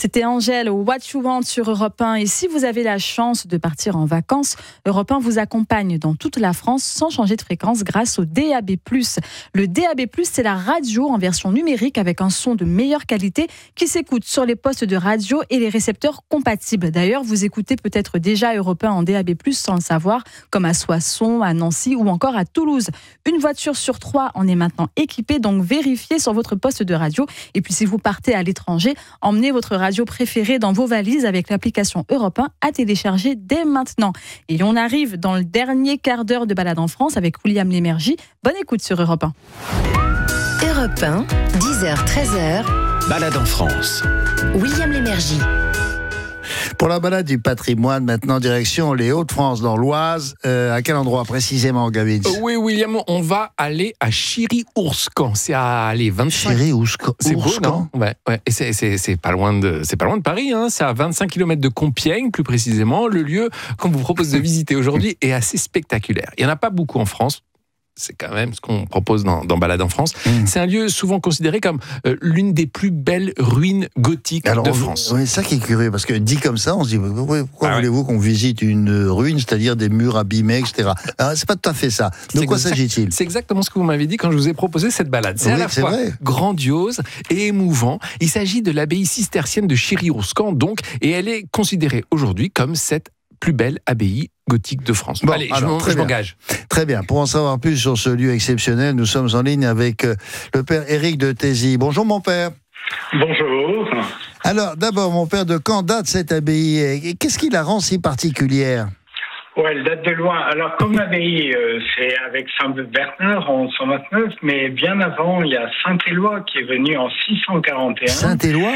C'était Angèle, What You Want sur Europe 1. Et si vous avez la chance de partir en vacances, Europe 1 vous accompagne dans toute la France sans changer de fréquence grâce au DAB+. Le DAB+, c'est la radio en version numérique avec un son de meilleure qualité qui s'écoute sur les postes de radio et les récepteurs compatibles. D'ailleurs, vous écoutez peut-être déjà Europe 1 en DAB+, sans le savoir, comme à Soissons, à Nancy ou encore à Toulouse. Une voiture sur 3 en est maintenant équipée, donc vérifiez sur votre poste de radio. Et puis si vous partez à l'étranger, emmenez votre radio préférée dans vos valises avec l'application Europe 1 à télécharger dès maintenant. Et on arrive dans le dernier quart d'heure de Balade en France avec William Lémergie. Bonne écoute sur Europe 1. Europe 1, 10h-13h. Balade en France. William Lémergie. Pour la balade du patrimoine, maintenant direction les Hauts-de-France dans l'Oise. À quel endroit précisément, Gavin? Oui, William, on va aller à Chiry-Ourscan. C'est à 25. Chiry-Ourscan. C'est beau, non? Ouais. Et c'est pas loin de Paris. Hein. C'est à 25 km de Compiègne, plus précisément. Le lieu qu'on vous propose de visiter aujourd'hui est assez spectaculaire. Il y en a pas beaucoup en France. C'est quand même ce qu'on propose dans Balade en France. C'est un lieu souvent considéré comme l'une des plus belles ruines gothiques de France. Oui, ça qui est curieux, parce que dit comme ça, on se dit pourquoi voulez-vous qu'on visite une ruine, c'est-à-dire des murs abîmés, etc. Alors, c'est pas tout à fait ça. De quoi s'agit-il? C'est exactement ce que vous m'avez dit quand je vous ai proposé cette balade. C'est à la fois grandiose et émouvant. Il s'agit de l'abbaye cistercienne de Chiry-Ourscan, donc, et elle est considérée aujourd'hui comme cette plus belle abbaye gothique de France. Bon, allez, je m'engage. Très bien. Pour en savoir plus sur ce lieu exceptionnel, nous sommes en ligne avec le père Éric de Thézy. Bonjour mon père. Bonjour. Alors d'abord mon père, de quand date cette abbaye et qu'est-ce qui la rend si particulière? Ouais, elle date de loin. Alors, comme l'abbaye, c'est avec Saint-Bernard en 129, mais bien avant, il y a Saint-Éloi qui est venu en 641. Saint-Éloi?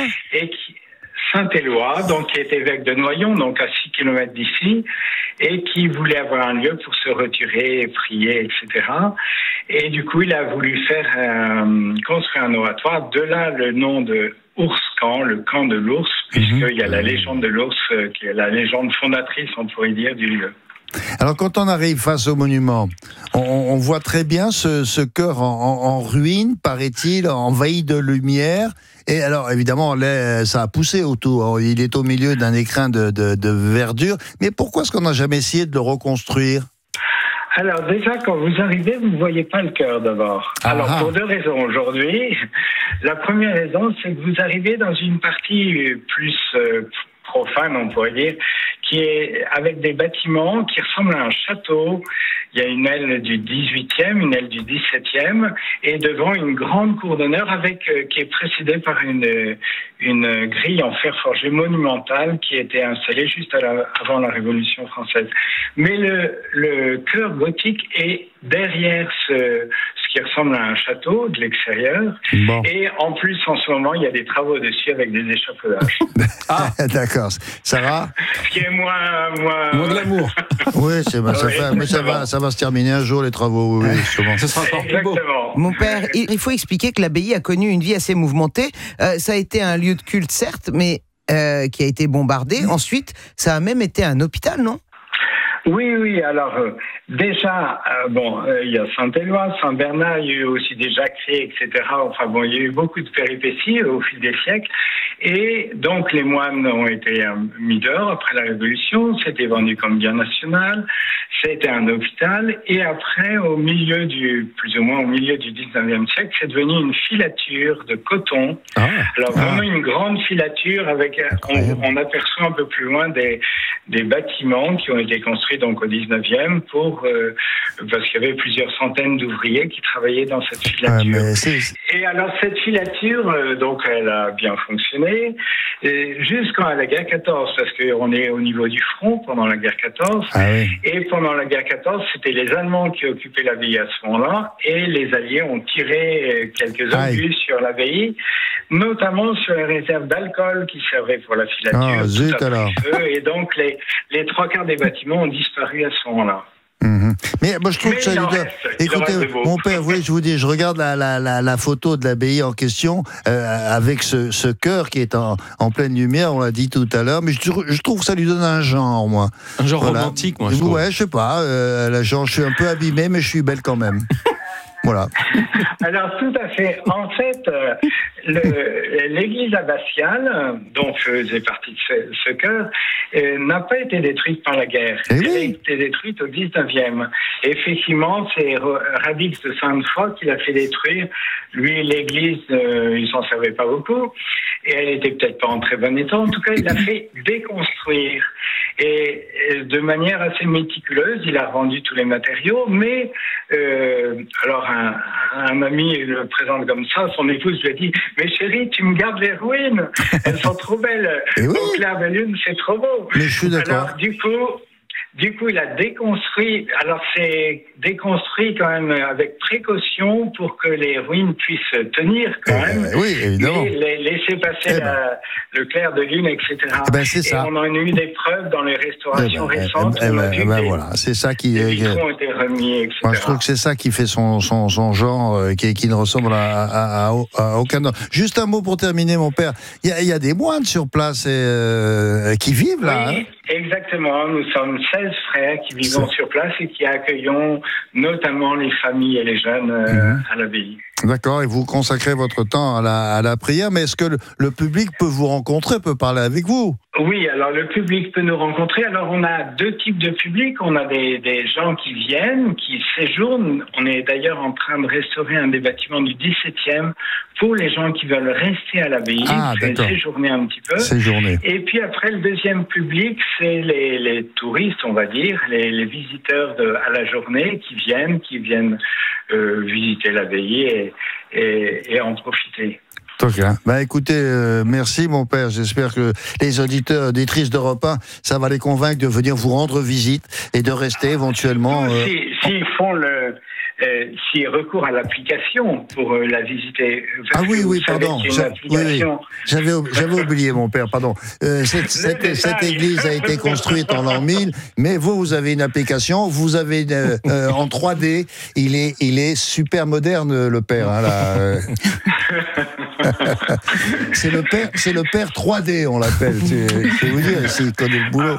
Saint-Éloi, donc qui est évêque de Noyon, donc à 6 km d'ici, et qui voulait avoir un lieu pour se retirer, prier, etc. Et du coup, il a voulu construire un oratoire. De là, le nom de Ourscan, le camp de l'ours, puisqu'il y a la légende de l'ours, qui est la légende fondatrice, on pourrait dire, du lieu. Alors quand on arrive face au monument, on voit très bien ce chœur en ruine, paraît-il, envahi de lumière. Et alors évidemment, ça a poussé autour. Il est au milieu d'un écrin de verdure. Mais pourquoi est-ce qu'on n'a jamais essayé de le reconstruire? Alors déjà, quand vous arrivez, vous ne voyez pas le chœur d'abord. Alors pour deux raisons aujourd'hui. La première raison, c'est que vous arrivez dans une partie plus profane, on pourrait dire, qui est avec des bâtiments qui ressemblent à un château. Il y a une aile du 18e, une aile du 17e, et devant une grande cour d'honneur qui est précédée par une grille en fer forgé monumentale qui était installée juste avant la Révolution française. Mais le chœur gothique est derrière ce qui ressemble à un château de l'extérieur. Bon. Et en plus, en ce moment, il y a des travaux dessus avec des échafaudages. D'accord. Sarah? Ce qui est moins de l'amour. Oui, ça va se terminer un jour, les travaux. Oui, sûrement. Ce sera encore plus beau. Mon père, il faut expliquer que l'abbaye a connu une vie assez mouvementée. Ça a été un lieu de culte, certes, mais qui a été bombardé. Ensuite, ça a même été un hôpital, non? Oui. Alors, déjà, il y a Saint-Éloi, Saint-Bernard, il y a eu aussi des Jacqueries, etc. Enfin bon, il y a eu beaucoup de péripéties au fil des siècles. Et donc, les moines ont été mis dehors après la Révolution. C'était vendu comme bien national. C'était un hôpital. Et après, plus ou moins au milieu du 19e siècle, c'est devenu une filature de coton. Alors, vraiment une grande filature avec, on aperçoit un peu plus loin des bâtiments qui ont été construits donc au 19e parce qu'il y avait plusieurs centaines d'ouvriers qui travaillaient dans cette filature. Et alors cette filature, donc elle a bien fonctionné jusqu'à la guerre 14, parce qu'on est au niveau du front pendant la guerre 14. Et pendant la guerre 14, c'était les Allemands qui occupaient l'abbaye à ce moment-là, et les Alliés ont tiré quelques obus sur l'abbaye, notamment sur les réserves d'alcool qui servaient pour la filature. Et donc les trois quarts des bâtiments ont disparu à ce moment-là. Mais moi je trouve que ça écoutez, mon père, je vous dis, je regarde la photo de l'abbaye en question avec ce chœur qui est en pleine lumière, on l'a dit tout à l'heure, mais je trouve que ça lui donne un genre, moi. Un genre romantique, moi, je trouve. Ouais, je sais pas, je suis un peu abîmé, mais je suis belle quand même. Voilà. Alors, tout à fait. En fait, l'église abbatiale, dont faisait partie ce chœur, n'a pas été détruite par la guerre. Elle a été détruite au 19e. Et effectivement, c'est Radix de Sainte-Foy qui l'a fait détruire. Lui, l'église, il s'en servait pas beaucoup. Et elle était peut-être pas en très bon état. En tout cas, il l'a fait déconstruire. Et de manière assez méticuleuse, il a rendu tous les matériaux. Mais, alors, un ami le présente comme ça. Son épouse lui a dit, mais chérie, tu me gardes les ruines. Elles sont trop belles. Au clair de lune, c'est trop beau. Mais je suis d'accord. Alors, du coup, il a déconstruit. Alors, c'est déconstruit quand même avec précaution pour que les ruines puissent tenir quand même. Oui, évidemment. Mais laisser passer le clair de lune, etc. C'est et ça. on en a eu des preuves dans les restaurations récentes. Voilà, c'est ça qui. Les vitraux ont été remis, etc. Moi, je trouve que c'est ça qui fait son genre, qui ne ressemble à aucun autre. Juste un mot pour terminer, mon père. Il y a des moines sur place qui vivent là. Oui, exactement. Nous sommes 16 frères qui vivons sur place et qui accueillons notamment les familles et les jeunes à l'abbaye. D'accord, et vous consacrez votre temps à la prière, mais est-ce que le public peut vous rencontrer, peut parler avec vous ? Oui, alors le public peut nous rencontrer. Alors on a deux types de public. On a des gens qui viennent, qui séjournent. On est d'ailleurs en train de restaurer un des bâtiments du 17e pour les gens qui veulent rester à l'abbaye, séjourner un petit peu. Séjourner. Et puis après, le deuxième public, c'est les touristes, on va dire, les visiteurs à la journée qui viennent visiter l'abbaye et en profiter. Okay. Écoutez, merci mon père. J'espère que les auditeurs, auditrices d'Europe 1, ça va les convaincre de venir vous rendre visite et de rester éventuellement. S'ils font s'ils recourent à l'application pour la visiter. Oui, pardon. J'avais oublié mon père, pardon. Cette église a été construite en l'an 1000, mais vous avez une application, vous avez en 3D. Il est super moderne le père. Hein, là. C'est le père 3D, on l'appelle. Je vais vous dire, s'il connaît le boulot.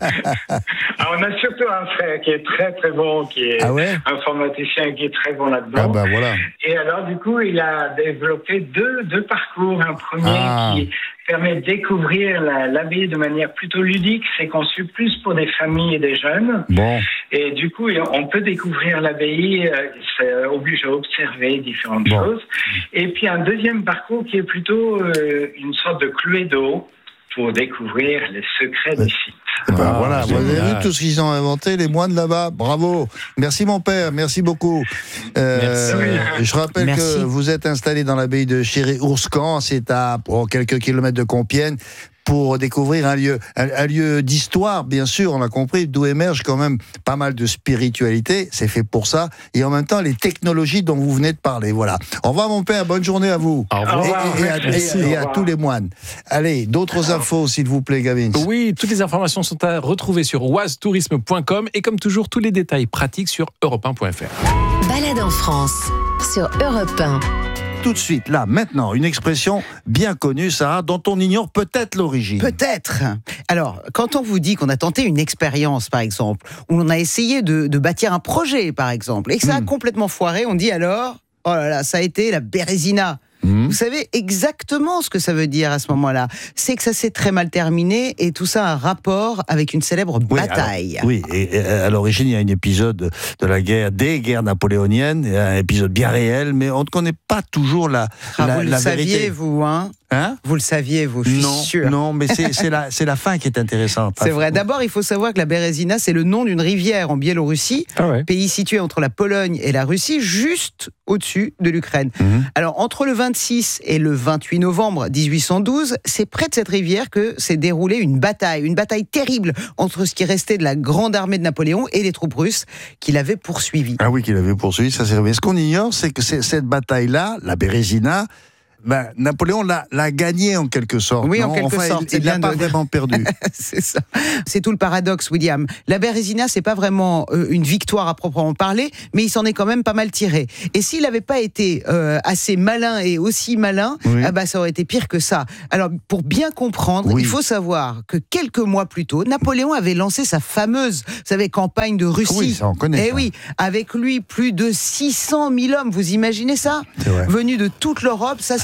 On a surtout un frère qui est très très bon, qui est informaticien, qui est très bon là-dedans. Voilà. Et alors du coup, il a développé deux parcours. Un premier qui permet de découvrir l'abbaye de manière plutôt ludique. C'est conçu plus pour des familles et des jeunes. Bon. Et du coup, on peut découvrir l'abbaye, ça oblige à observer différentes choses. Et puis un deuxième parcours qui est plutôt une sorte de Cluedo pour découvrir les secrets du site. Voilà, vous avez vu tout ce qu'ils ont inventé, les moines là-bas. Bravo. Merci mon père, merci beaucoup. Merci. Je rappelle que vous êtes installé dans l'abbaye de Chéret-Ourscan, c'est à quelques kilomètres de Compiègne, pour découvrir un lieu d'histoire, bien sûr, on l'a compris, d'où émerge quand même pas mal de spiritualité, c'est fait pour ça, et en même temps les technologies dont vous venez de parler. Voilà. Au revoir mon père, bonne journée à vous. Au revoir. Et à tous les moines. Allez, d'autres infos s'il vous plaît, Gavin. Oui, toutes les informations sont à retrouver sur oasetourisme.com et comme toujours, tous les détails pratiques sur europe1.fr. Balade en France sur Europe 1. Tout de suite, là, maintenant, une expression bien connue, Sarah, dont on ignore peut-être l'origine. Peut-être. Alors, quand on vous dit qu'on a tenté une expérience, par exemple, où on a essayé de bâtir un projet, par exemple, et que ça a complètement foiré, on dit alors, oh là là, ça a été la Bérésina. Vous savez exactement ce que ça veut dire à ce moment-là. C'est que ça s'est très mal terminé et tout ça a un rapport avec une célèbre bataille. Et à l'origine, il y a un épisode de des guerres napoléoniennes, un épisode bien réel, mais on ne connaît pas toujours la vous le vérité. Saviez, vous, vous le saviez, vous, je suis sûr. Non, mais c'est la fin qui est intéressante. C'est vrai. D'abord, il faut savoir que la Bérésina, c'est le nom d'une rivière en Biélorussie, pays situé entre la Pologne et la Russie, juste au-dessus de l'Ukraine. Alors, entre le 26 et le 28 novembre 1812, c'est près de cette rivière que s'est déroulée une bataille terrible entre ce qui restait de la grande armée de Napoléon et les troupes russes qui l'avaient poursuivi. Ah oui, qui l'avaient poursuivi, ça c'est vrai. Ce qu'on ignore, c'est que cette bataille-là, la Bérésina, Napoléon l'a gagné en quelque sorte. Oui, en quelque sorte. Il l'a pas vraiment perdu. C'est ça. C'est tout le paradoxe, William. La Bérésina, c'est pas vraiment une victoire à proprement parler, mais il s'en est quand même pas mal tiré. Et s'il n'avait pas été assez malin et aussi malin, ça aurait été pire que ça. Alors, pour bien comprendre, il faut savoir que quelques mois plus tôt, Napoléon avait lancé sa fameuse, vous savez, campagne de Russie. Oui, ça on connaît. Et oui, avec lui, plus de 600 000 hommes, vous imaginez ça ? C'est vrai. Venus de toute l'Europe, ça c'était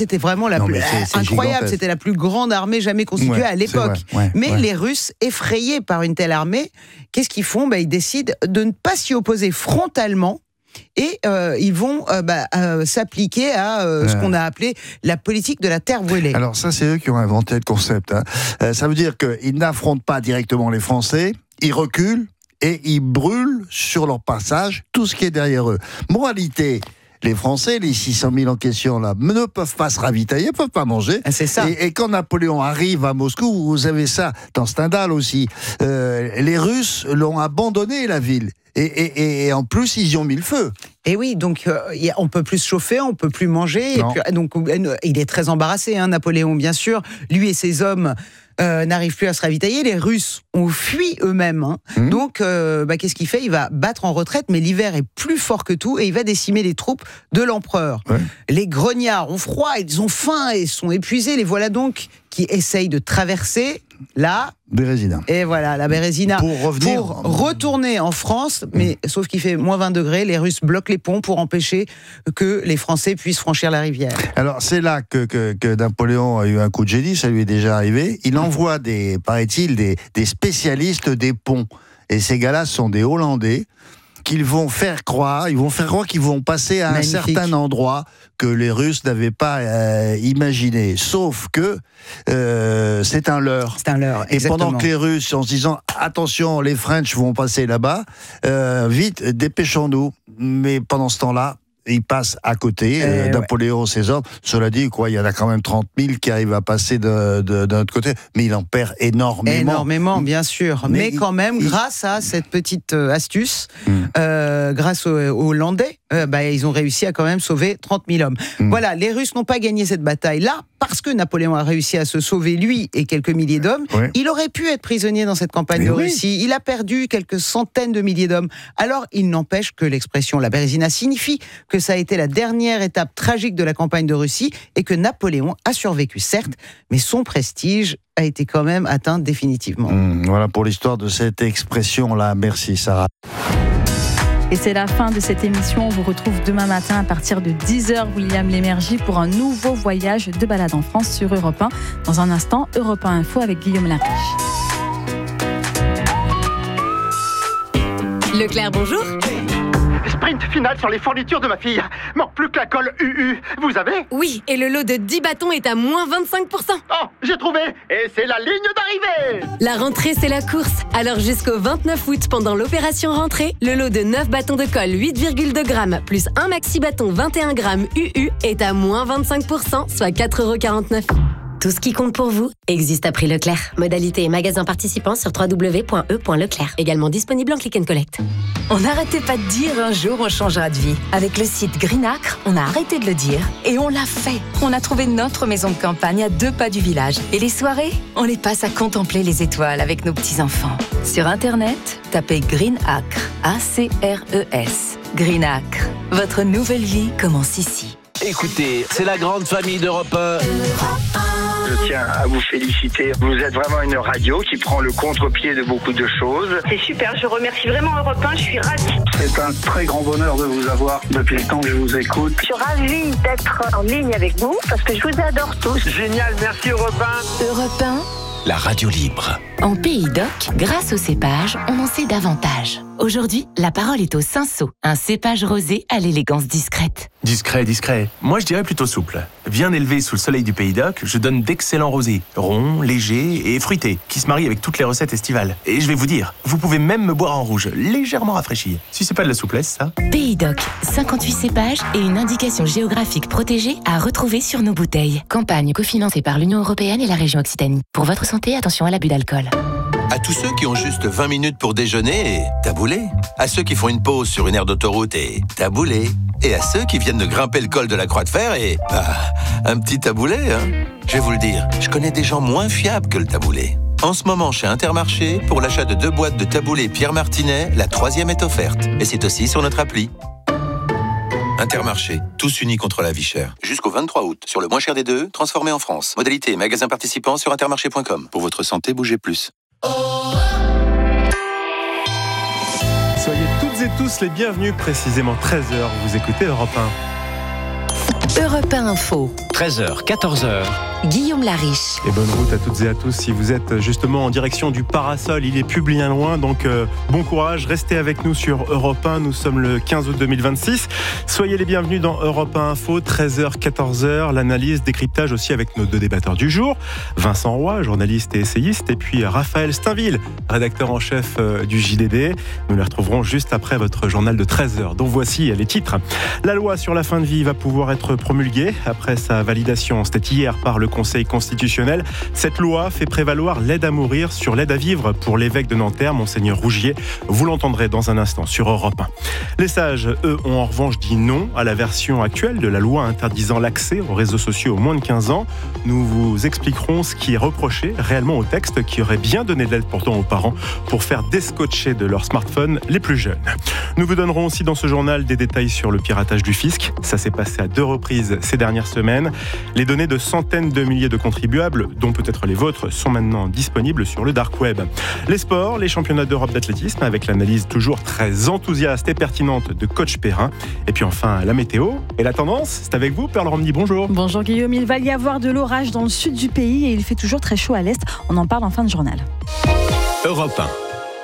c'était vraiment incroyable. Gigantesque. C'était la plus grande armée jamais constituée à l'époque. Mais les Russes, effrayés par une telle armée, qu'est-ce qu'ils font ? Ils décident de ne pas s'y opposer frontalement. Et ils vont s'appliquer à ce qu'on a appelé la politique de la terre brûlée. Alors ça, c'est eux qui ont inventé le concept. Ça veut dire qu'ils n'affrontent pas directement les Français, ils reculent et ils brûlent sur leur passage tout ce qui est derrière eux. Moralité, les Français, les 600 000 en question là, ne peuvent pas se ravitailler, ne peuvent pas manger. C'est ça. Et quand Napoléon arrive à Moscou, vous avez ça dans Stendhal aussi, les Russes l'ont abandonné la ville. Et en plus, ils y ont mis le feu. Et oui, donc on peut plus se chauffer, on peut plus manger. Et puis, donc il est très embarrassé, Napoléon, bien sûr. Lui et ses hommes n'arrivent plus à se ravitailler. Les Russes ont fui eux-mêmes. Donc, qu'est-ce qu'il fait ? Il va battre en retraite, mais l'hiver est plus fort que tout et il va décimer les troupes de l'empereur. Les grognards ont froid, ils ont faim et sont épuisés. Les voilà donc qui essayent de traverser la Bérésina. Et voilà, la Bérésina. Pour retourner en France, mais sauf qu'il fait moins 20 degrés, les Russes bloquent les ponts pour empêcher que les Français puissent franchir la rivière. Alors c'est là que Napoléon a eu un coup de génie, ça lui est déjà arrivé. Il envoie paraît-il, des spécialistes des ponts. Et ces gars-là sont des Hollandais qu'ils vont faire croire, qu'ils vont passer à un certain endroit que les Russes n'avaient pas imaginé. Sauf que c'est un leurre. C'est un leurre, exactement. Et pendant que les Russes, en se disant attention, les French vont passer là-bas, vite, dépêchons-nous. Mais pendant ce temps-là, il passe à côté, Napoléon, ses hommes. Cela dit, il y en a quand même 30 000 qui arrivent à passer de notre côté, mais il en perd énormément. Énormément, bien sûr. Mais quand même, grâce à cette petite astuce, grâce aux Hollandais, ils ont réussi à quand même sauver 30 000 hommes. Voilà, les Russes n'ont pas gagné cette bataille-là, parce que Napoléon a réussi à se sauver, lui et quelques milliers d'hommes. Il aurait pu être prisonnier dans cette campagne de Russie. Il a perdu quelques centaines de milliers d'hommes. Alors, il n'empêche que l'expression la Bérésina signifie que ça a été la dernière étape tragique de la campagne de Russie et que Napoléon a survécu, certes, mais son prestige a été quand même atteint définitivement. Voilà pour l'histoire de cette expression-là. Merci Sarah. Et c'est la fin de cette émission. On vous retrouve demain matin à partir de 10h, William Lémergie, pour un nouveau voyage de balade en France sur Europe 1. Dans un instant, Europe 1 Info avec Guillaume Lariche. Leclerc, bonjour. Sprint final sur les fournitures de ma fille. Manque plus que la colle UU. Vous avez ? Oui, et le lot de 10 bâtons est à moins 25%. Oh, j'ai trouvé. Et c'est la ligne d'arrivée. La rentrée, c'est la course. Alors jusqu'au 29 août, pendant l'opération rentrée, le lot de 9 bâtons de colle 8,2 grammes plus un maxi bâton 21 grammes UU est à moins 25%, soit 4,49 €. Tout ce qui compte pour vous existe à prix Leclerc. Modalité et magasin participants sur www.e.leclerc. Également disponible en click and collect. On n'arrêtait pas de dire un jour on changera de vie. Avec le site Greenacre, on a arrêté de le dire et on l'a fait. On a trouvé notre maison de campagne à 2 pas du village. Et les soirées, on les passe à contempler les étoiles avec nos petits-enfants. Sur Internet, tapez Greenacre, A-C-R-E-S. Greenacre, votre nouvelle vie commence ici. Écoutez, c'est la grande famille d'Europe 1. Je tiens à vous féliciter. Vous êtes vraiment une radio qui prend le contre-pied de beaucoup de choses. C'est super, je remercie vraiment Europe 1, je suis ravie. C'est un très grand bonheur de vous avoir depuis le temps que je vous écoute. Je suis ravie d'être en ligne avec vous parce que je vous adore tous. Génial, merci Europe 1. Europe 1, La radio libre. en Pays d'Oc, grâce au cépage, on en sait davantage. Aujourd'hui, la parole est au Cinsault, un cépage rosé à l'élégance discrète. Discret. Moi, je dirais plutôt souple. Bien élevé sous le soleil du Pays d'Oc, je donne d'excellents rosés, ronds, légers et fruités, qui se marient avec toutes les recettes estivales. Et je vais vous dire, vous pouvez même me boire en rouge, légèrement rafraîchi. Si c'est pas de la souplesse, ça. Pays d'Oc, 58 cépages et une indication géographique protégée à retrouver sur nos bouteilles. Campagne cofinancée par l'Union européenne et la région Occitanie. Pour votre santé, attention à l'abus d'alcool. À tous ceux qui ont juste 20 minutes pour déjeuner, taboulé. À ceux qui font une pause sur une aire d'autoroute et taboulé. Et à ceux qui viennent de grimper le col de la Croix de Fer et un petit taboulé. Je vais vous le dire, je connais des gens moins fiables que le taboulé. En ce moment, chez Intermarché, pour l'achat de 2 boîtes de taboulé Pierre Martinet, la 3e est offerte. Et c'est aussi sur notre appli. Intermarché, tous unis contre la vie chère. Jusqu'au 23 août, sur le moins cher des deux, transformé en France. Modalité et magasin participant sur intermarché.com. Pour votre santé, bougez plus. Soyez toutes et tous les bienvenus, précisément 13h, vous écoutez Europe 1. Europe 1 Info. 13h, 14h. Guillaume Lariche. Et bonne route à toutes et à tous. Si vous êtes justement en direction du parasol, il est plus bien loin, donc bon courage. Restez avec nous sur Europe 1. Nous sommes le 15 août 2026. Soyez les bienvenus dans Europe 1 Info, 13h, 14h. L'analyse, décryptage aussi avec nos deux débatteurs du jour. Vincent Roy, journaliste et essayiste, et puis Raphaël Steinville, rédacteur en chef du JDD. Nous les retrouverons juste après votre journal de 13h. Donc voici les titres. La loi sur la fin de vie va pouvoir être promulguée après sa validation. C'était hier par le Conseil constitutionnel. Cette loi fait prévaloir l'aide à mourir sur l'aide à vivre pour l'évêque de Nanterre, Monseigneur Rougier. Vous l'entendrez dans un instant sur Europe 1. Les sages, eux, ont en revanche dit non à la version actuelle de la loi interdisant l'accès aux réseaux sociaux aux moins de 15 ans. Nous vous expliquerons ce qui est reproché réellement au texte qui aurait bien donné de l'aide pourtant aux parents pour faire déscotcher de leur smartphone les plus jeunes. Nous vous donnerons aussi dans ce journal des détails sur le piratage du fisc. Ça s'est passé à 2 reprises ces dernières semaines. Les données de centaines de milliers de contribuables, dont peut-être les vôtres, sont maintenant disponibles sur le dark web. Les sports, les championnats d'Europe d'athlétisme avec l'analyse toujours très enthousiaste et pertinente de coach Perrin. Et puis enfin la météo et la tendance, c'est avec vous Perle Romney, bonjour. Bonjour Guillaume, il va y avoir de l'orage dans le sud du pays et il fait toujours très chaud à l'est. On en parle en fin de journal. Europe 1.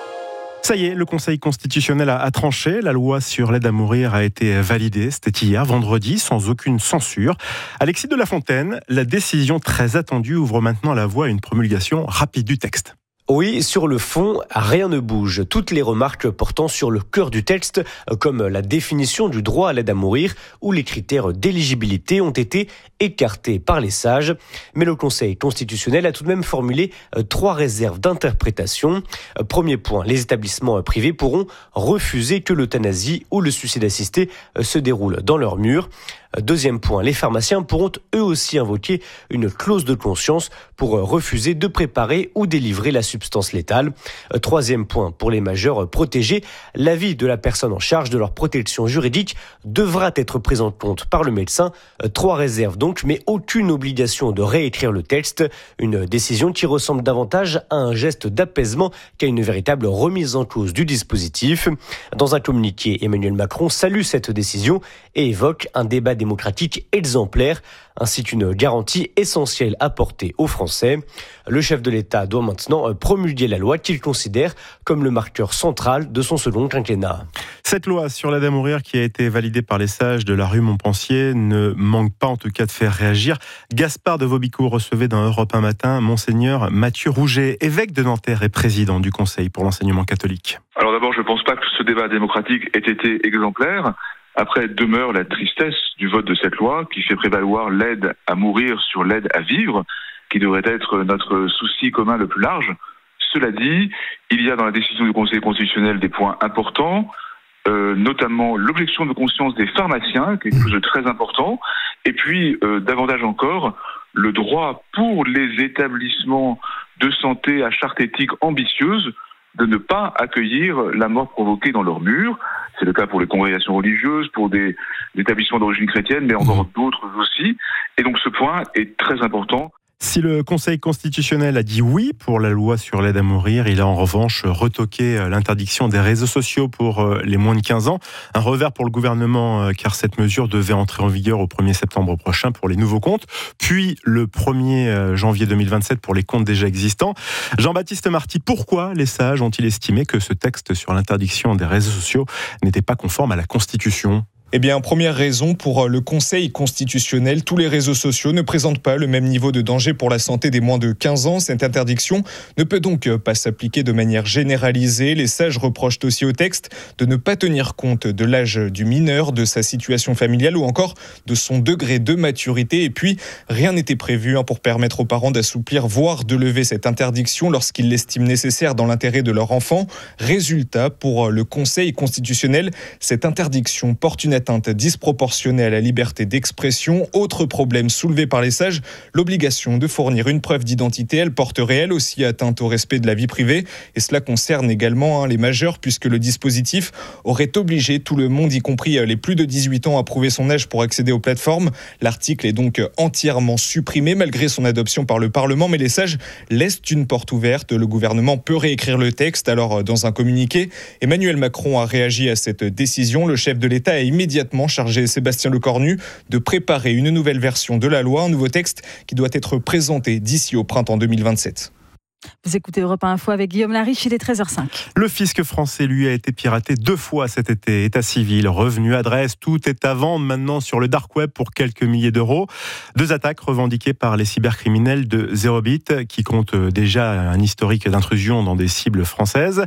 Ça y est, le Conseil constitutionnel a tranché. La loi sur l'aide à mourir a été validée. C'était hier, vendredi, sans aucune censure. Alexis de la Fontaine, la décision très attendue ouvre maintenant la voie à une promulgation rapide du texte. Oui, sur le fond, rien ne bouge. Toutes les remarques portant sur le cœur du texte, comme la définition du droit à l'aide à mourir ou les critères d'éligibilité, ont été écartés par les sages. Mais le Conseil constitutionnel a tout de même formulé 3 réserves d'interprétation. Premier point, les établissements privés pourront refuser que l'euthanasie ou le suicide assisté se déroule dans leurs murs. Deuxième point, les pharmaciens pourront eux aussi invoquer une clause de conscience pour refuser de préparer ou délivrer la substance létale. Troisième point, pour les majeurs protégés, l'avis de la personne en charge de leur protection juridique devra être pris en compte par le médecin. 3 réserves donc, mais aucune obligation de réécrire le texte. Une décision qui ressemble davantage à un geste d'apaisement qu'à une véritable remise en cause du dispositif. Dans un communiqué, Emmanuel Macron salue cette décision et évoque un débat démocratique exemplaire, ainsi qu'une garantie essentielle apportée aux Français. Le chef de l'État doit maintenant promulguer la loi qu'il considère comme le marqueur central de son second quinquennat. Cette loi sur l'aide à mourir qui a été validée par les sages de la rue Montpensier ne manque pas en tout cas de faire réagir. Gaspard de Vaubicourt recevait dans Europe 1 matin Monseigneur Mathieu Rouget, évêque de Nanterre et président du Conseil pour l'enseignement catholique. Alors d'abord, je ne pense pas que ce débat démocratique ait été exemplaire. Après, demeure la tristesse du vote de cette loi qui fait prévaloir l'aide à mourir sur l'aide à vivre, qui devrait être notre souci commun le plus large. Cela dit, il y a dans la décision du Conseil constitutionnel des points importants, notamment l'objection de conscience des pharmaciens, quelque chose de très important, et puis davantage encore, le droit pour les établissements de santé à charte éthique ambitieuse de ne pas accueillir la mort provoquée dans leurs murs. C'est le cas pour les congrégations religieuses, pour des établissements d'origine chrétienne, mais encore d'autres aussi. Et donc ce point est très important. Si le Conseil constitutionnel a dit oui pour la loi sur l'aide à mourir, il a en revanche retoqué l'interdiction des réseaux sociaux pour les moins de 15 ans. Un revers pour le gouvernement, car cette mesure devait entrer en vigueur au 1er septembre prochain pour les nouveaux comptes, puis le 1er janvier 2027 pour les comptes déjà existants. Jean-Baptiste Marty, pourquoi les sages ont-ils estimé que ce texte sur l'interdiction des réseaux sociaux n'était pas conforme à la Constitution ? Eh bien, première raison, pour le Conseil constitutionnel, tous les réseaux sociaux ne présentent pas le même niveau de danger pour la santé des moins de 15 ans. Cette interdiction ne peut donc pas s'appliquer de manière généralisée. Les sages reprochent aussi au texte de ne pas tenir compte de l'âge du mineur, de sa situation familiale ou encore de son degré de maturité. Et puis, rien n'était prévu pour permettre aux parents d'assouplir, voire de lever cette interdiction lorsqu'ils l'estiment nécessaire dans l'intérêt de leur enfant. Résultat, pour le Conseil constitutionnel, cette interdiction porte une atteinte disproportionnée à la liberté d'expression. Autre problème soulevé par les sages, l'obligation de fournir une preuve d'identité. Elle porterait elle aussi atteinte au respect de la vie privée. Et cela concerne également les majeurs, puisque le dispositif aurait obligé tout le monde, y compris les plus de 18 ans, à prouver son âge pour accéder aux plateformes. L'article est donc entièrement supprimé malgré son adoption par le Parlement. Mais les sages laissent une porte ouverte. Le gouvernement peut réécrire le texte. Alors, dans un communiqué, Emmanuel Macron a réagi à cette décision. Le chef de l'État a immédiatement immédiatement chargé Sébastien Lecornu de préparer une nouvelle version de la loi, un nouveau texte qui doit être présenté d'ici au printemps 2027. Vous écoutez Europe 1 Info avec Guillaume Lariche, il est 13h05. Le fisc français, lui, a été piraté 2 fois cet été. État civil, revenu, adresse, tout est à vendre maintenant sur le dark web pour quelques milliers d'euros. 2 attaques revendiquées par les cybercriminels de Zerobit, qui comptent déjà un historique d'intrusion dans des cibles françaises.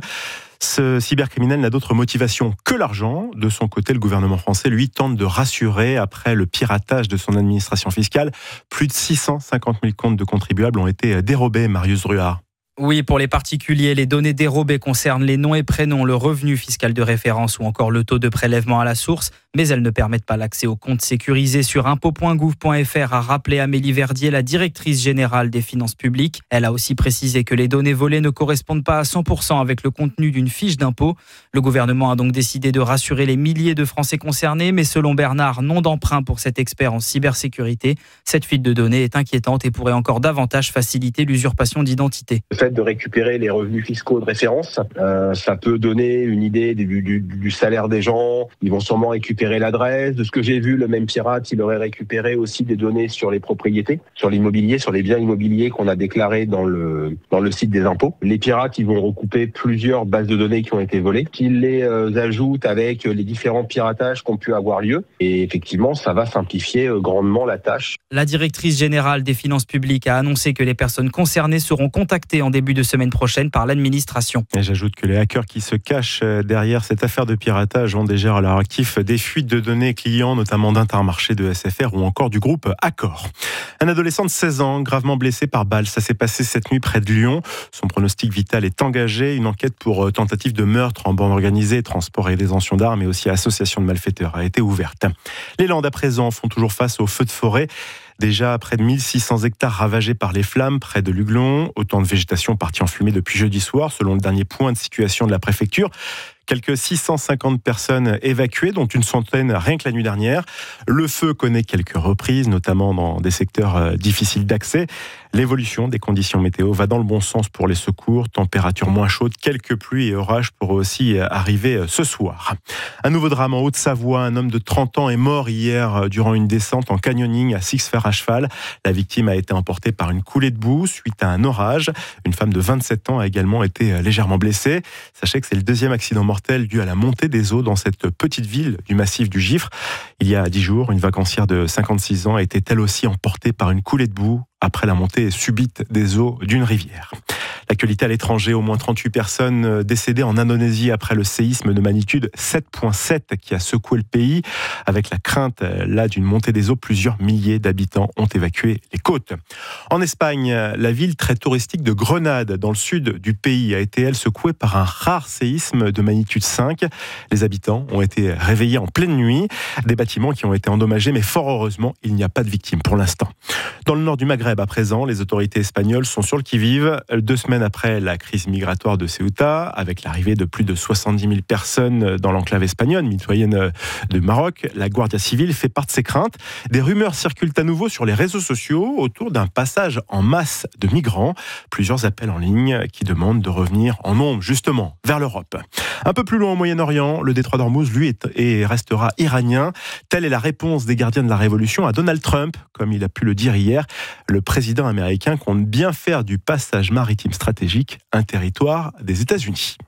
Ce cybercriminel n'a d'autre motivation que l'argent. De son côté, le gouvernement français, lui, tente de rassurer après le piratage de son administration fiscale. Plus de 650 000 comptes de contribuables ont été dérobés, Marius Ruard. Oui, pour les particuliers, les données dérobées concernent les noms et prénoms, le revenu fiscal de référence ou encore le taux de prélèvement à la source, mais elles ne permettent pas l'accès aux comptes sécurisés sur impôts.gouv.fr, a rappelé Amélie Verdier, la directrice générale des finances publiques. Elle a aussi précisé que les données volées ne correspondent pas à 100% avec le contenu d'une fiche d'impôt. Le gouvernement a donc décidé de rassurer les milliers de Français concernés, mais selon Bernard, non d'emprunt pour cet expert en cybersécurité. Cette fuite de données est inquiétante et pourrait encore davantage faciliter l'usurpation d'identité. De récupérer les revenus fiscaux de référence, ça peut donner une idée du salaire des gens. Ils vont sûrement récupérer l'adresse. De ce que j'ai vu, le même pirate, il aurait récupéré aussi des données sur les propriétés, sur l'immobilier, sur les biens immobiliers qu'on a déclarés dans le site des impôts. Les pirates, ils vont recouper plusieurs bases de données qui ont été volées, qu'ils les ajoutent avec les différents piratages qui ont pu avoir lieu. Et effectivement, ça va simplifier grandement la tâche. La directrice générale des finances publiques a annoncé que les personnes concernées seront contactées en début de semaine prochaine par l'administration. Et j'ajoute que les hackers qui se cachent derrière cette affaire de piratage ont déjà à leur actif des fuites de données clients, notamment d'Intermarché, de SFR ou encore du groupe Accor. Un adolescent de 16 ans, gravement blessé par balle, ça s'est passé cette nuit près de Lyon. Son pronostic vital est engagé. Une enquête pour tentative de meurtre en bande organisée, transport et détention d'armes et aussi association de malfaiteurs a été ouverte. Les Landes à présent font toujours face aux feux de forêt. Déjà près de 1600 hectares ravagés par les flammes près de Luglon. Autant de végétation partie en fumée depuis jeudi soir, selon le dernier point de situation de la préfecture. Quelques 650 personnes évacuées, dont une centaine rien que la nuit dernière. Le feu connaît quelques reprises, notamment dans des secteurs difficiles d'accès. L'évolution des conditions météo va dans le bon sens pour les secours. Température moins chaude, quelques pluies et orages pourraient aussi arriver ce soir. Un nouveau drame en Haute-Savoie. Un homme de 30 ans est mort hier durant une descente en canyoning à Six-Fers à cheval. La victime a été emportée par une coulée de boue suite à un orage. Une femme de 27 ans a également été légèrement blessée. Sachez que c'est le deuxième accident mortel dû à la montée des eaux dans cette petite ville du massif du Gifre. Il y a 10 jours, une vacancière de 56 ans a été elle aussi emportée par une coulée de boue après la montée subite des eaux d'une rivière. L'actualité à l'étranger, au moins 38 personnes décédées en Indonésie après le séisme de magnitude 7,7 qui a secoué le pays. Avec la crainte là d'une montée des eaux, plusieurs milliers d'habitants ont évacué les côtes. En Espagne, la ville très touristique de Grenade, dans le sud du pays, a été, elle, secouée par un rare séisme de magnitude 5. Les habitants ont été réveillés en pleine nuit. Des bâtiments qui ont été endommagés, mais fort heureusement, il n'y a pas de victimes pour l'instant. Dans le nord du Maghreb, à présent, les autorités espagnoles sont sur le qui-vive. 2 semaines après la crise migratoire de Ceuta, avec l'arrivée de plus de 70 000 personnes dans l'enclave espagnole, mitoyenne de Maroc, la Guardia Civile fait part de ses craintes. Des rumeurs circulent à nouveau sur les réseaux sociaux autour d'un passage en masse de migrants. Plusieurs appels en ligne qui demandent de revenir en nombre, justement, vers l'Europe. Un peu plus loin au Moyen-Orient, le détroit d'Ormuz, lui, restera iranien. Telle est la réponse des gardiens de la Révolution à Donald Trump, comme il a pu le dire hier. Le président américain compte bien faire du passage maritime stratégique un territoire des États-Unis.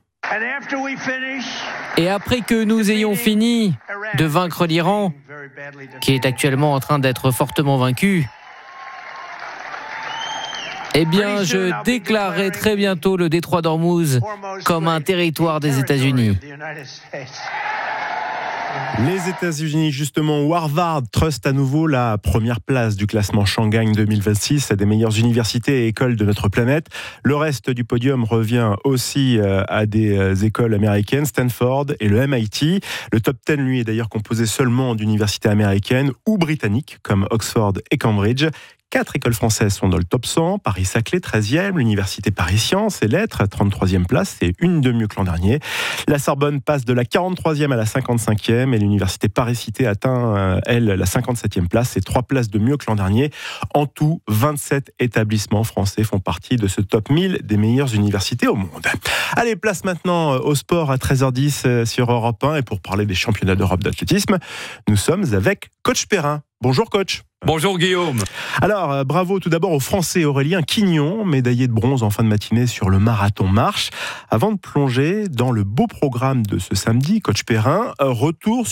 Et après que nous ayons fini de vaincre l'Iran, qui est actuellement en train d'être fortement vaincu, eh bien, je déclarerai très bientôt le détroit d'Ormuz comme un territoire des États-Unis. Les États-Unis, justement, où Harvard truste à nouveau la première place du classement Shanghai 2026 des meilleures universités et écoles de notre planète. Le reste du podium revient aussi à des écoles américaines, Stanford et le MIT. Le top 10, lui, est d'ailleurs composé seulement d'universités américaines ou britanniques, comme Oxford et Cambridge. 4 écoles françaises sont dans le top 100. Paris-Saclay, 13e. L'université Paris Sciences et Lettres, 33e place. C'est une de mieux que l'an dernier. La Sorbonne passe de la 43e à la 55e. Et l'université Paris-Cité atteint, elle, la 57e place. C'est 3 places de mieux que l'an dernier. En tout, 27 établissements français font partie de ce top 1000 des meilleures universités au monde. Allez, place maintenant au sport à 13h10 sur Europe 1. Et pour parler des championnats d'Europe d'athlétisme, nous sommes avec Coach Perrin. Bonjour coach. Bonjour Guillaume. Alors, bravo tout d'abord au Français Aurélien Quignon, médaillé de bronze en fin de matinée sur le marathon marche. Avant de plonger dans le beau programme de ce samedi, coach Perrin, retour